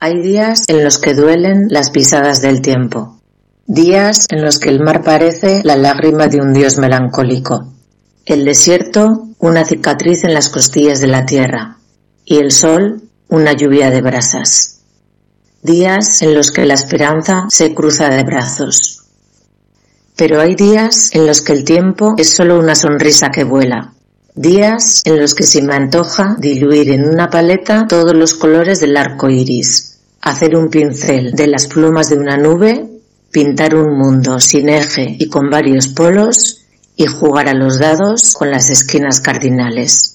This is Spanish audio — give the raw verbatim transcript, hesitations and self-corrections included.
Hay días en los que duelen las pisadas del tiempo, días en los que el mar parece la lágrima de un dios melancólico, el desierto una cicatriz en las costillas de la tierra y el sol una lluvia de brasas. Días en los que la esperanza se cruza de brazos. Pero hay días en los que el tiempo es solo una sonrisa que vuela. Días en los que se me antoja diluir en una paleta todos los colores del arco iris, hacer un pincel de las plumas de una nube, pintar un mundo sin eje y con varios polos y jugar a los dados con las esquinas cardinales.